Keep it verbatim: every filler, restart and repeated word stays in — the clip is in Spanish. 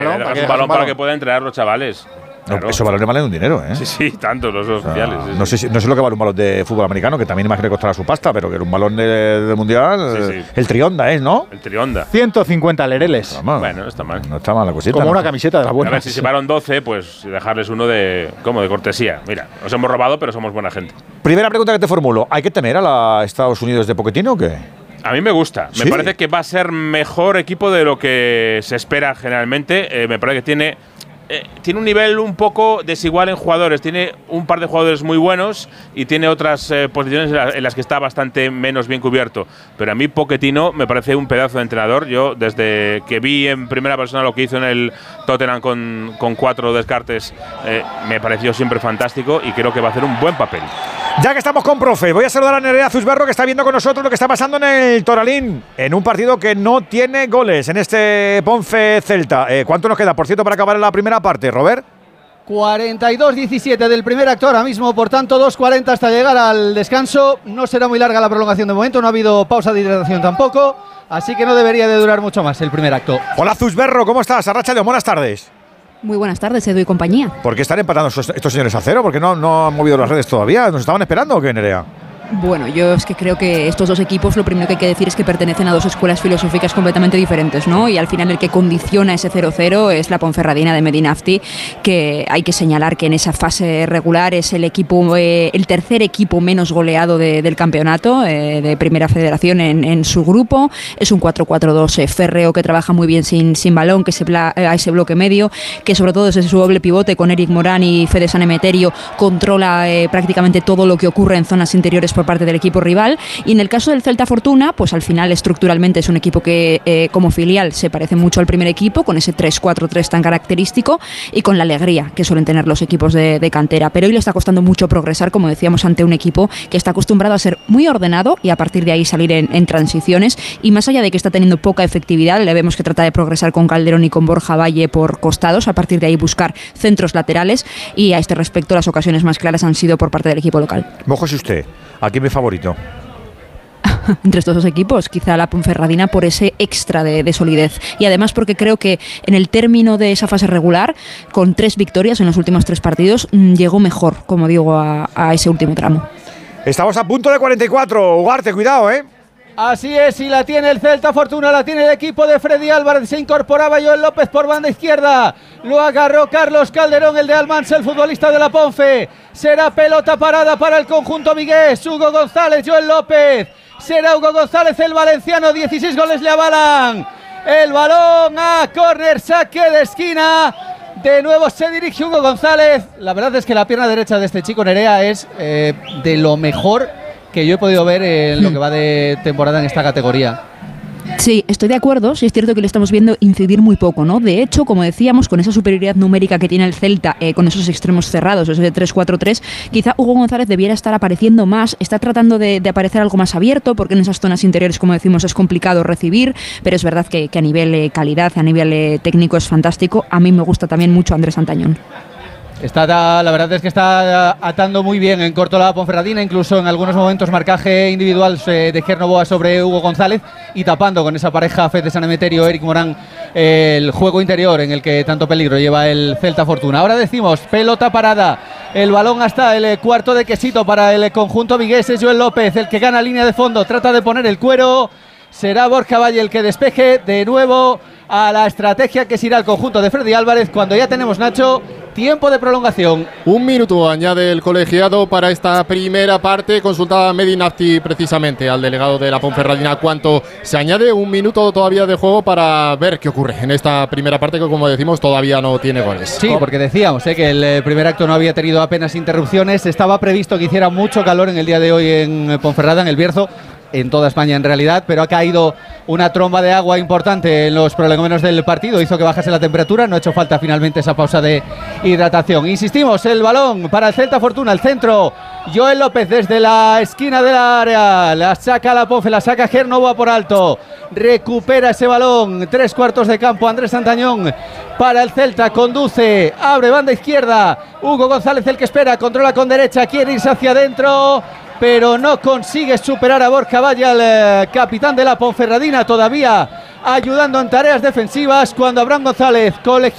No, para, que un balón para que puedan entrenar los chavales. Claro. No, esos balones valen un dinero, ¿eh? Sí, sí, tanto los oficiales. O sea, sí, no, sí. sé si, no sé lo que vale un balón de fútbol americano, que también imagino que costará su pasta, pero que era un balón de, de mundial. Sí, sí. El Trionda es, ¿no? El Trionda. ciento cincuenta lereles. No, bueno, no está mal. No está mal la cosita. Como ¿no? una camiseta de la buena. A ver, si se llevaron doce, pues dejarles uno de, como de cortesía. Mira, os hemos robado, pero somos buena gente. Primera pregunta que te formulo. ¿Hay que temer a la Estados Unidos de Pochettino o qué? A mí me gusta. Me ¿Sí? parece que va a ser mejor equipo de lo que se espera generalmente. Eh, me parece que tiene… Eh, tiene un nivel un poco desigual en jugadores. Tiene un par de jugadores muy buenos y tiene otras eh, posiciones en, la, en las que está bastante menos bien cubierto. Pero a mí Pochettino me parece un pedazo de entrenador. Yo, desde que vi en primera persona lo que hizo en el Tottenham con, con cuatro descartes, eh, me pareció siempre fantástico y creo que va a hacer un buen papel. Ya que estamos con profe, voy a saludar a Nerea Zuzberro, que está viendo con nosotros lo que está pasando en el Toralín, en un partido que no tiene goles, en este Ponfe Celta. Eh, ¿Cuánto nos queda, por cierto, para acabar en la primera parte, Robert? cuarenta y dos diecisiete del primer acto ahora mismo, por tanto dos cuarenta hasta llegar al descanso. No será muy larga la prolongación de momento, no ha habido pausa de hidratación tampoco, así que no debería de durar mucho más el primer acto. Hola Zuzberro, ¿cómo estás? Arracha León, buenas tardes. Muy buenas tardes, Edu y compañía. ¿Por qué están empatando estos, estos señores a cero? ¿Por qué no, no han movido las redes todavía? ¿Nos estaban esperando o qué, Nerea? Bueno, yo es que creo que estos dos equipos lo primero que hay que decir es que pertenecen a dos escuelas filosóficas completamente diferentes, ¿no? Y al final el que condiciona ese cero cero es la Ponferradina de Medinafti, que hay que señalar que en esa fase regular es el equipo, eh, el tercer equipo menos goleado de, del campeonato eh, de Primera Federación en, en su grupo. Es un cuatro cuatro dos eh, férreo que trabaja muy bien sin, sin balón, que se pla, a ese bloque medio, que sobre todo desde su doble pivote con Eric Morán y Fede San Emeterio controla eh, prácticamente todo lo que ocurre en zonas interiores por parte del equipo rival. Y en el caso del Celta Fortuna, pues al final estructuralmente es un equipo que eh, como filial se parece mucho al primer equipo, con ese tres cuatro tres tan característico y con la alegría que suelen tener los equipos de, de cantera. Pero hoy le está costando mucho progresar, como decíamos, ante un equipo que está acostumbrado a ser muy ordenado y a partir de ahí salir en, en transiciones. Y más allá de que está teniendo poca efectividad, le vemos que trata de progresar con Calderón y con Borja Valle por costados, a partir de ahí buscar centros laterales, y a este respecto las ocasiones más claras han sido por parte del equipo local. Mójese usted, ¿a quién me favorito? Entre estos dos equipos, quizá la Ponferradina por ese extra de, de solidez, y además porque creo que en el término de esa fase regular, con tres victorias en los últimos tres partidos, llegó mejor, como digo, a, a ese último tramo. Estamos a punto de cuarenta y cuatro, Ugarte, cuidado, ¿eh? Así es, y la tiene el Celta Fortuna, la tiene el equipo de Freddy Álvarez. Se incorporaba Joel López por banda izquierda, lo agarró Carlos Calderón, el de Almansa, el futbolista de la Ponfe. Será pelota parada para el conjunto vigués. Hugo González, Joel López. Será Hugo González el valenciano, dieciséis goles le avalan. El balón a córner, saque de esquina. De nuevo se dirige Hugo González. La verdad es que la pierna derecha de este chico, Nerea, es eh, de lo mejor que yo he podido ver en lo que va de temporada en esta categoría. Sí, estoy de acuerdo. Sí, es cierto que le estamos viendo incidir muy poco, ¿no? De hecho, como decíamos, con esa superioridad numérica que tiene el Celta, eh, con esos extremos cerrados, ese de tres cuatro tres, quizá Hugo González debiera estar apareciendo más. Está tratando de, de aparecer algo más abierto, porque en esas zonas interiores, como decimos, es complicado recibir, pero es verdad que, que a nivel eh, calidad, a nivel eh, técnico es fantástico. A mí me gusta también mucho Andrés Santañón. Está, la verdad es que está atando muy bien en corto la Ponferradina, incluso en algunos momentos marcaje individual de Gernoboa sobre Hugo González, y tapando con esa pareja Fede San Emeterio, Eric Morán, el juego interior en el que tanto peligro lleva el Celta Fortuna. Ahora decimos, pelota parada, el balón hasta el cuarto de quesito para el conjunto vigués. Es Joel López el que gana línea de fondo, trata de poner el cuero. Será Borja Valle el que despeje de nuevo a la estrategia que será el conjunto de Freddy Álvarez, cuando ya tenemos, Nacho, tiempo de prolongación. Un minuto añade el colegiado para esta primera parte. Consultaba Medinafti precisamente al delegado de la Ponferradina cuánto se añade. Un minuto todavía de juego para ver qué ocurre en esta primera parte, que como decimos todavía no tiene goles. Sí, porque decíamos eh, que el eh, primer acto no había tenido apenas interrupciones. Estaba previsto que hiciera mucho calor en el día de hoy en Ponferrada, en el Bierzo, en toda España en realidad, pero ha caído una tromba de agua importante en los prolegómenos del partido, hizo que bajase la temperatura, no ha hecho falta finalmente esa pausa de hidratación. Insistimos, el balón para el Celta Fortuna, el centro, Joel López desde la esquina del área, la saca la Ponfe, la saca Gernoboa por alto, recupera ese balón, tres cuartos de campo, Andrés Santañón para el Celta, conduce, abre banda izquierda, Hugo González el que espera, controla con derecha, quiere irse hacia adentro, pero no consigue superar a Borja Valle, al eh, capitán de la Ponferradina, todavía ayudando en tareas defensivas, cuando Abraham González, colegiado